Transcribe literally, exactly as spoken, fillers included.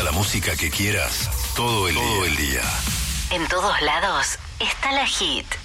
la música que quieras todo el, todo el día. En todos lados está la Hit.